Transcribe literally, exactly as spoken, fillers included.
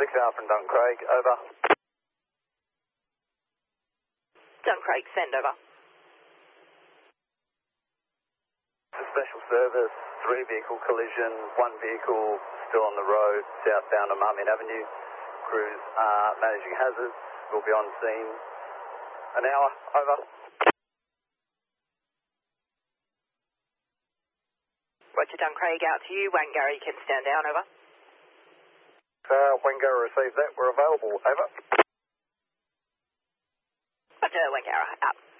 six Alpha from Duncraig, over. Duncraig, send over. Special service, three vehicle collision, one vehicle still on the road, southbound on Marmion Avenue. Crews are managing hazards, will be on scene an hour, over. Roger, Duncraig, out to you. Wangara, you can stand down, over. Uh, Wangara received that, we're available, over. Roger, Wangara, out.